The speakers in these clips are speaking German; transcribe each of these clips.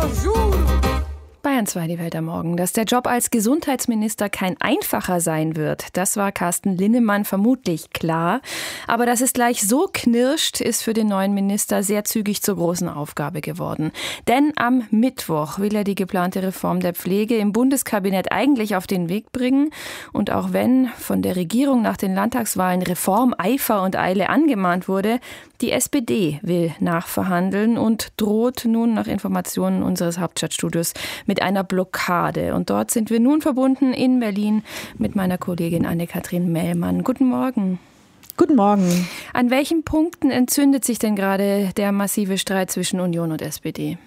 Bayern 2, die Welt am Morgen. Dass der Job als Gesundheitsminister kein einfacher sein wird, das war Carsten Linnemann vermutlich klar. Aber dass es gleich so knirscht, ist für den neuen Minister sehr zügig zur großen Aufgabe geworden. Denn am Mittwoch will er die geplante Reform der Pflege im Bundeskabinett eigentlich auf den Weg bringen. Und auch wenn von der Regierung nach den Landtagswahlen Reformeifer und Eile angemahnt wurde, die SPD will nachverhandeln und droht nun nach Informationen unseres Hauptstadtstudios mit einer Blockade. Und dort sind wir nun verbunden in Berlin mit meiner Kollegin Anne-Kathrin Mellmann. Guten Morgen. Guten Morgen. An welchen Punkten entzündet sich denn gerade der massive Streit zwischen Union und SPD?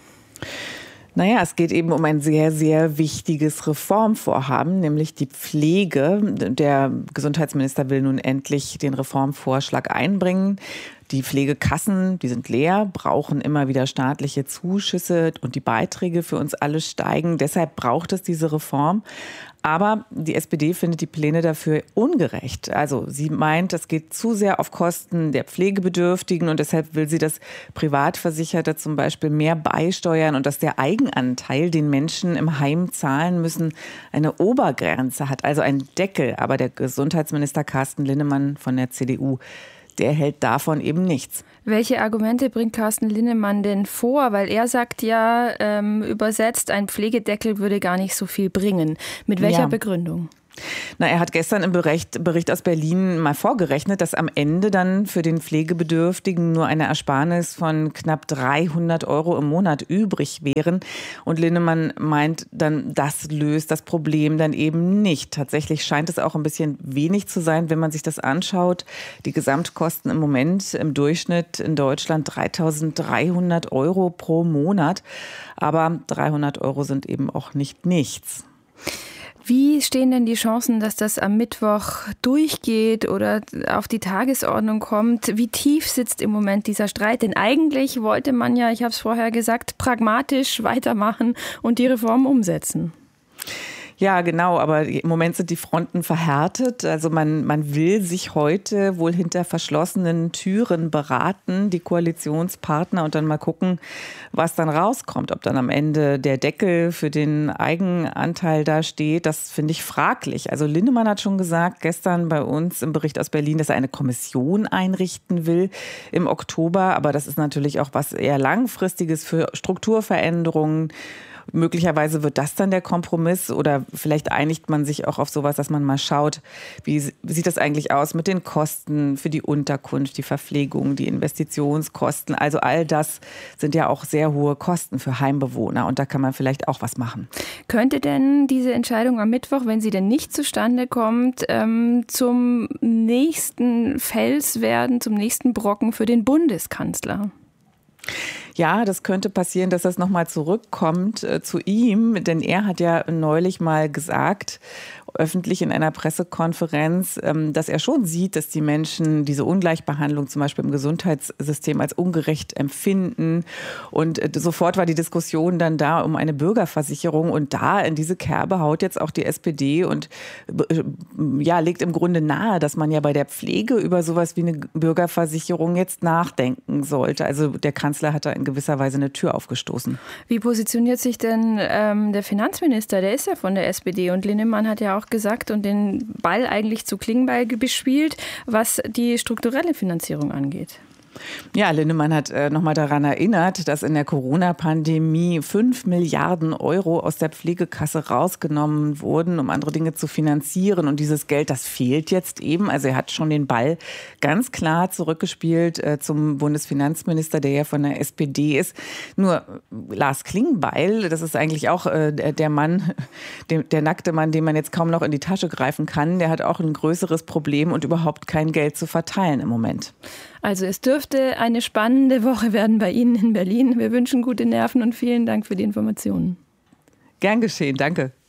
Naja, es geht eben um ein sehr, sehr wichtiges Reformvorhaben, nämlich die Pflege. Der Gesundheitsminister will nun endlich den Reformvorschlag einbringen. Die Pflegekassen, die sind leer, brauchen immer wieder staatliche Zuschüsse und die Beiträge für uns alle steigen. Deshalb braucht es diese Reform. Aber die SPD findet die Pläne dafür ungerecht. Also sie meint, es geht zu sehr auf Kosten der Pflegebedürftigen und deshalb will sie, dass Privatversicherte zum Beispiel mehr beisteuern und dass der Eigenanteil, den Menschen im Heim zahlen müssen, eine Obergrenze hat, also einen Deckel. Aber der Gesundheitsminister Carsten Linnemann von der CDU, der hält davon eben nichts. Welche Argumente bringt Carsten Linnemann denn vor? Weil er sagt ja, übersetzt, ein Pflegedeckel würde gar nicht so viel bringen. Mit welcher Begründung? Na, er hat gestern im Bericht aus Berlin mal vorgerechnet, dass am Ende dann für den Pflegebedürftigen nur eine Ersparnis von knapp 300 € im Monat übrig wären. Und Linnemann meint dann, das löst das Problem dann eben nicht. Tatsächlich scheint es auch ein bisschen wenig zu sein, wenn man sich das anschaut. Die Gesamtkosten im Moment im Durchschnitt in Deutschland 3.300 € pro Monat. Aber 300 € sind eben auch nicht nichts. Wie stehen denn die Chancen, dass das am Mittwoch durchgeht oder auf die Tagesordnung kommt? Wie tief sitzt im Moment dieser Streit? Denn eigentlich wollte man ja, ich habe es vorher gesagt, pragmatisch weitermachen und die Reform umsetzen. Ja, genau, aber im Moment sind die Fronten verhärtet. Also man will sich heute wohl hinter verschlossenen Türen beraten, die Koalitionspartner, und dann mal gucken, was dann rauskommt. Ob dann am Ende der Deckel für den Eigenanteil da steht, das finde ich fraglich. Also Linnemann hat schon gesagt, gestern bei uns im Bericht aus Berlin, dass er eine Kommission einrichten will im Oktober. Aber das ist natürlich auch was eher Langfristiges für Strukturveränderungen. Möglicherweise wird das dann der Kompromiss oder vielleicht einigt man sich auch auf sowas, dass man mal schaut, wie sieht das eigentlich aus mit den Kosten für die Unterkunft, die Verpflegung, die Investitionskosten. Also all das sind ja auch sehr hohe Kosten für Heimbewohner und da kann man vielleicht auch was machen. Könnte denn diese Entscheidung am Mittwoch, wenn sie denn nicht zustande kommt, zum nächsten Fels werden, zum nächsten Brocken für den Bundeskanzler? Ja, das könnte passieren, dass das nochmal zurückkommt zu ihm, denn er hat ja neulich mal gesagt, öffentlich in einer Pressekonferenz, dass er schon sieht, dass die Menschen diese Ungleichbehandlung zum Beispiel im Gesundheitssystem als ungerecht empfinden. Und sofort war die Diskussion dann da um eine Bürgerversicherung. Und da in diese Kerbe haut jetzt auch die SPD und ja, legt im Grunde nahe, dass man ja bei der Pflege über sowas wie eine Bürgerversicherung jetzt nachdenken sollte. Also der Kanzler hat da in gewisser Weise eine Tür aufgestoßen. Wie positioniert sich denn der Finanzminister? Der ist ja von der SPD und Linnemann hat ja auch gesagt und den Ball eigentlich zu Klingbeil bespielt, was die strukturelle Finanzierung angeht. Ja, Linnemann hat nochmal daran erinnert, dass in der Corona-Pandemie 5 Milliarden € aus der Pflegekasse rausgenommen wurden, um andere Dinge zu finanzieren. Und dieses Geld, das fehlt jetzt eben. Also er hat schon den Ball ganz klar zurückgespielt zum Bundesfinanzminister, der ja von der SPD ist. Nur Lars Klingbeil, das ist eigentlich auch der Mann, der nackte Mann, den man jetzt kaum noch in die Tasche greifen kann, der hat auch ein größeres Problem und überhaupt kein Geld zu verteilen im Moment. Also es dürfte eine spannende Woche werden bei Ihnen in Berlin. Wir wünschen gute Nerven und vielen Dank für die Informationen. Gern geschehen, danke.